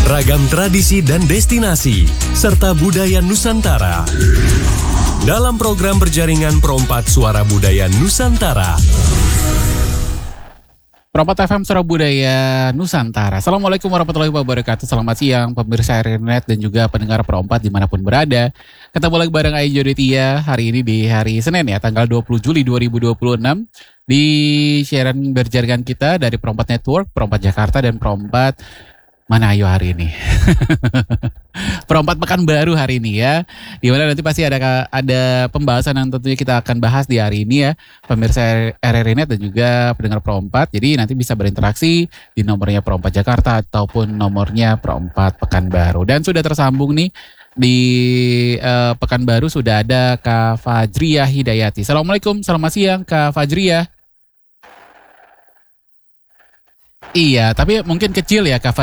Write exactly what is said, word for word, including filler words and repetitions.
ragam tradisi dan destinasi, serta budaya Nusantara. Dalam program berjaringan Perompat Suara Budaya Nusantara. Perompat F M Suara Budaya Nusantara. Assalamualaikum warahmatullahi wabarakatuh. Selamat siang pemirsa R R Net dan juga pendengar Perompat dimanapun berada. Ketemu lagi bareng Ayu Jodetia hari ini di hari Senin ya, tanggal dua puluh Juli dua ribu dua puluh enam. Di siaran berjaringan kita dari Perompat Network, Perompat Jakarta, dan Perompat mana Ayu hari ini? Perompat Pekanbaru hari ini ya. Dimana nanti pasti ada ada pembahasan yang tentunya kita akan bahas di hari ini ya, pemirsa R R Net dan juga pendengar Perompat. Jadi nanti bisa berinteraksi di nomornya Perompat Jakarta ataupun nomornya Perompat Pekanbaru. Dan sudah tersambung nih di uh, Pekanbaru sudah ada Kak Fajriah Hidayati. Assalamualaikum, selamat siang Kak Fajriah. Iya, tapi mungkin kecil ya Kak Fajriah.